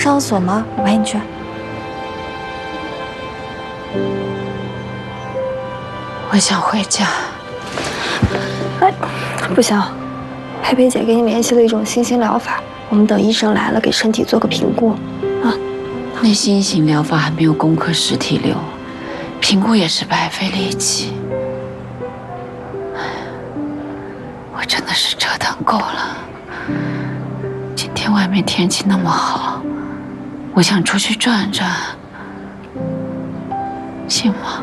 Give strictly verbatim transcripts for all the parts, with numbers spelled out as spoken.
上厕所吗？我陪你去。 我想回家。 哎，不行，佩佩姐给你联系了一种新型疗法，我们等医生来了给身体做个评估，啊。 那新型疗法还没有攻克实体瘤，评估也是白费力气。我真的是折腾够了。今天外面天气那么好，我想出去转转，行吗？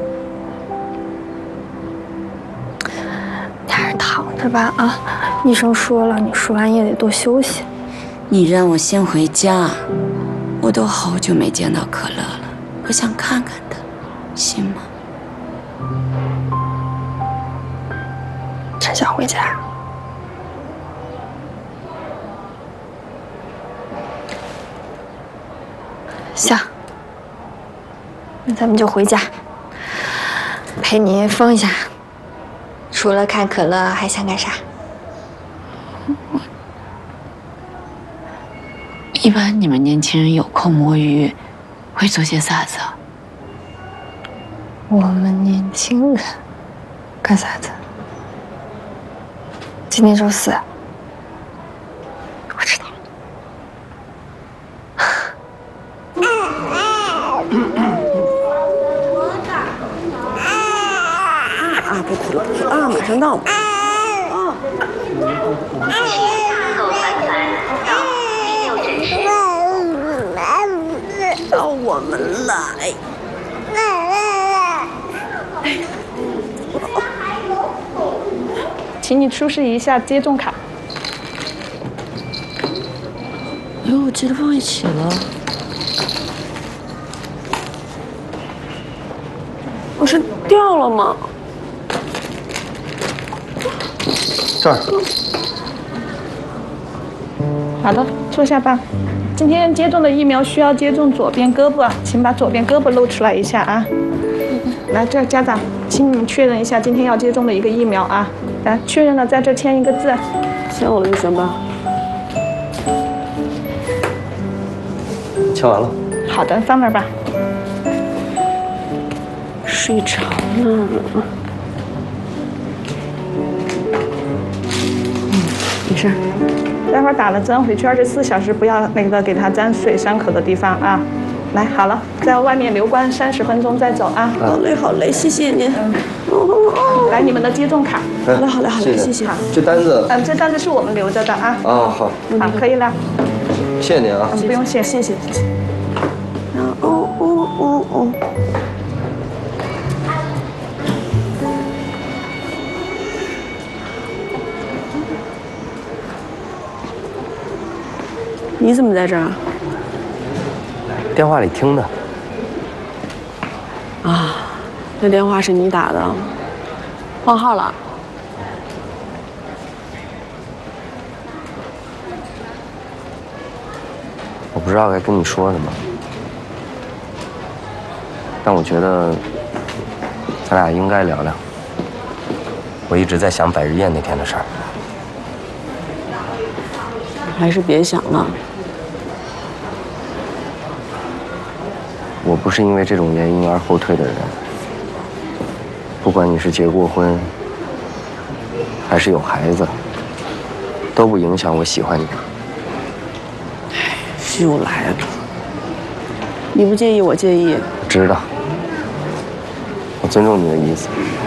你还是躺着吧啊！医生说了，你输完液得多休息。 你让我先回家，我都好久没见到可乐了，我想看看他，行吗？ 真想回家。行，那咱们就回家，陪你疯一下。除了看可乐，还想干啥？ 一般你们年轻人有空摸鱼，会做些啥子？ 我们年轻人干啥子？今天周四，我知道了。 啊，别哭了，别哭了啊，马上到。啊。到我们来。 请你出示一下接种卡。 哎呦，我记得放一起了。我是掉了吗？ 这儿。 好的，坐下吧。今天接种的疫苗需要接种左边胳膊，请把左边胳膊露出来一下啊。来，这家长，请你们确认一下今天要接种的一个疫苗啊。来，确认了，在这签一个字。 签我了就行吧。 签完了。 好的，放那儿吧。 睡着了。嗯，没事。 待会儿打了针回去二十四小时不要那个给他沾水伤口的地方啊。来，好了，在外面留观三十分钟再走啊。 好嘞，好嘞，谢谢您。 来，你们的接种卡。 好嘞，好嘞，好嘞，谢谢。 这单子。 嗯，这单子是我们留着的啊。 哦，好。 好，可以了。 谢谢您啊。 嗯，不用谢， 谢谢。哦哦哦哦。你怎么在这儿？ 电话里听的。 啊，那电话是你打的，换号了。 我不知道该跟你说什么，但我觉得咱俩应该聊聊。我一直在想百日宴那天的事儿。 还是别想了。 我不是因为这种原因而后退的人。不管你是结过婚，还是有孩子，都不影响我喜欢你。 又来了。你不介意，我介意。 我知道，我尊重你的意思。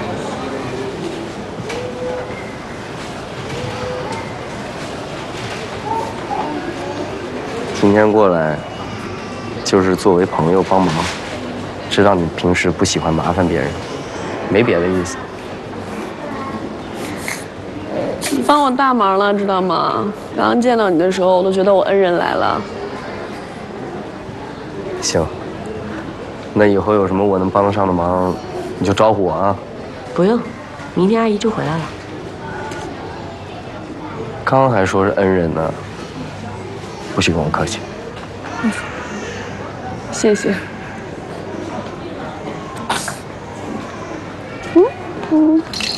今天过来，就是作为朋友帮忙。知道你平时不喜欢麻烦别人，没别的意思。 你帮我大忙了，知道吗？刚刚见到你的时候，我都觉得我恩人来了。 行，那以后有什么我能帮得上的忙，你就招呼我啊。 不用，明天阿姨就回来了。 刚还说是恩人呢，不许跟我客气。 嗯，谢谢。嗯嗯。